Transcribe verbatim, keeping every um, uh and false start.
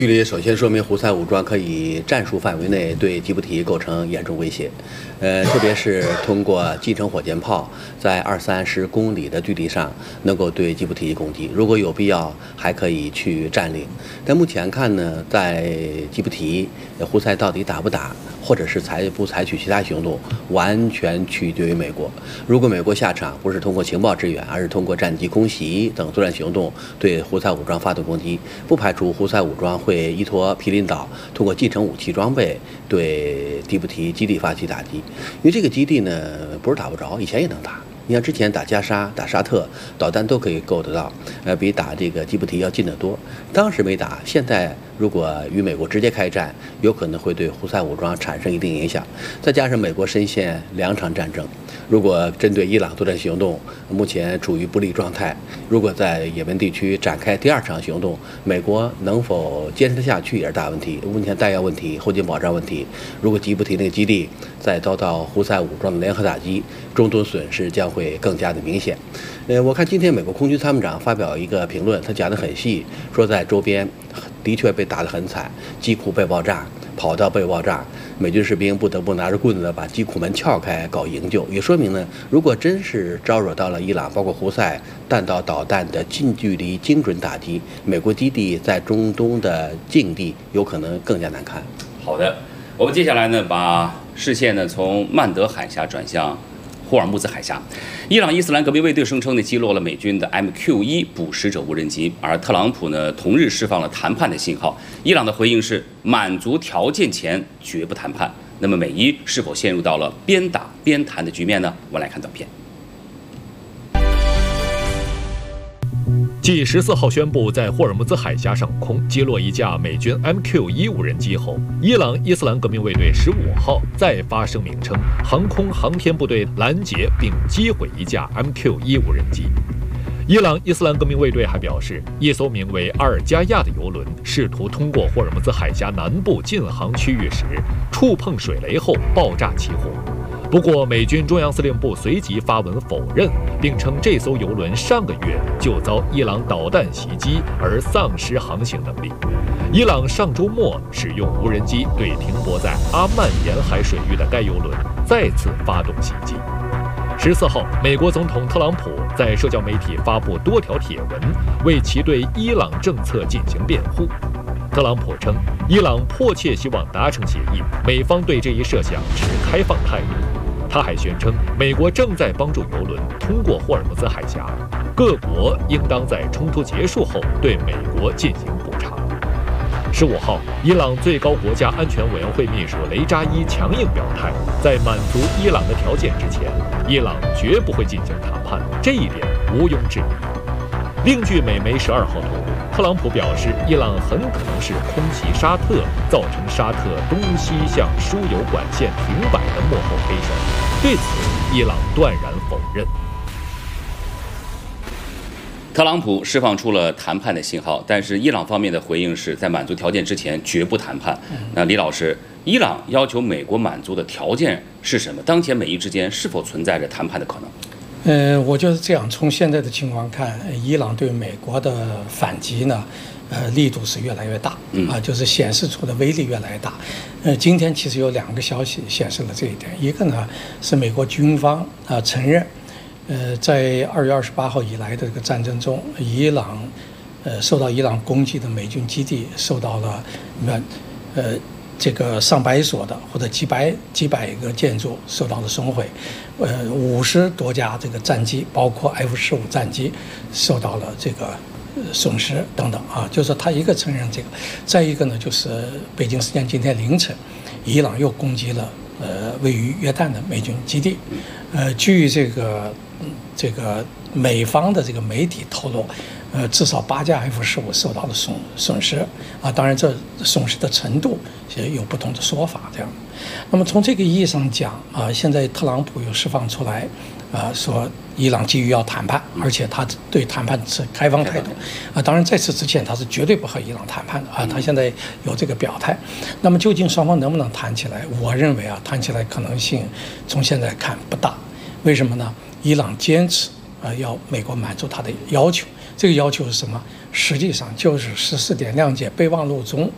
距离首先说明胡塞武装可以战术范围内对吉布提构成严重威胁，呃，特别是通过近程火箭炮在二三十公里的距离上能够对吉布提攻击，如果有必要还可以去占领。但目前看呢，在吉布提，胡塞到底打不打，或者是采不采取其他行动，完全取决于美国。如果美国下场不是通过情报支援，而是通过战机空袭等作战行动对胡塞武装发动攻击，不排除胡塞武装会会依托毗邻岛，通过近程武器装备对吉布提基地发起打击。因为这个基地呢，不是打不着，以前也能打。你像之前打加沙、打沙特，导弹都可以够得到，呃，比打这个吉布提要近得多。当时没打，现在如果与美国直接开战，有可能会对胡塞武装产生一定影响。再加上美国深陷两场战争，如果针对伊朗作战行动，目前处于不利状态。如果在也门地区展开第二场行动，美国能否坚持得下去也是大问题。目前弹药问题、后勤保障问题，如果吉布提那个基地再遭到胡塞武装的联合打击，中东损失将会更加的明显。呃，我看今天美国空军参谋长发表一个评论，他讲得很细，说在周边的确被打得很惨，机库被爆炸，跑道被爆炸，美军士兵不得不拿着棍子把机库门撬开搞营救。也说明呢，如果真是招惹到了伊朗，包括胡塞弹道导弹的近距离精准打击，美国基地在中东的境地有可能更加难看。 好的，我们接下来呢，把视线呢从曼德海峡转向霍尔木兹海峡。伊朗伊斯兰革命卫队声称呢击落了美军的 M Q 一 捕食者无人机，而特朗普呢同日释放了谈判的信号。伊朗的回应是满足条件前绝不谈判。那么美伊是否陷入到了边打边谈的局面呢？我们来看短片。 继十四号宣布在霍尔木兹海峡上空击落一架美军 M Q 一 无人机后，伊朗伊斯兰革命卫队十五号再发声明称，航空航天部队拦截并击毁一架 M Q 一 无人机。伊朗伊斯兰革命卫队还表示，一艘名为阿尔加亚的油轮试图通过霍尔木兹海峡南部禁航区域时，触碰水雷后爆炸起火。不过，美军中央司令部随即发文否认，并称这艘油轮上个月就遭伊朗导弹袭击而丧失航行能力。伊朗上周末使用无人机对停泊在阿曼沿海水域的该油轮再次发动袭击。十四号，美国总统特朗普在社交媒体发布多条帖文，为其对伊朗政策进行辩护。特朗普称，伊朗迫切希望达成协议，美方对这一设想持开放态度。他还宣称，美国正在帮助油轮通过霍尔木兹海峡，各国应当在冲突结束后对美国进行补偿。十五号，伊朗最高国家安全委员会秘书雷扎伊强硬表态，在满足伊朗的条件之前，伊朗绝不会进行谈判，这一点毋庸置疑。另据美媒十二号透露，特朗普表示，伊朗很可能是空袭沙特，造成沙特东西向输油管线停摆的幕后黑手。对此，伊朗断然否认。 特朗普释放出了谈判的信号，但是伊朗方面的回应是在满足条件之前绝不谈判。那李老师，伊朗要求美国满足的条件是什么？当前美伊之间是否存在着谈判的可能？ 呃，我觉得这样，从现在的情况看，伊朗对美国的反击呢，呃，力度是越来越大，啊，就是显示出的威力越来越大。呃，今天其实有两个消息显示了这一点，一个呢是美国军方啊承认，呃，在二月二十八号以来的这个战争中，伊朗，呃，受到伊朗攻击的美军基地受到了，呃。这个上百所的或者几百几百个建筑受到了损毁，呃，五十多架这个战机，包括 F 十五战机，受到了这个损失等等啊。就是说他一个承认这个，再一个呢，就是北京时间今天凌晨，伊朗又攻击了呃位于约旦的美军基地，呃，据这个这个美方的这个媒体透露。呃，至少八架 F 十五受到了损损失啊，当然这损失的程度也有不同的说法。这样，那么从这个意义上讲啊，现在特朗普又释放出来，啊，说伊朗急于要谈判，而且他对谈判持开放态度啊。当然在此之前他是绝对不和伊朗谈判的啊，他现在有这个表态。那么究竟双方能不能谈起来？我认为啊，谈起来可能性从现在看不大。为什么呢？伊朗坚持啊要美国满足他的要求。这个要求是什么？实际上就是十四点谅解备忘录中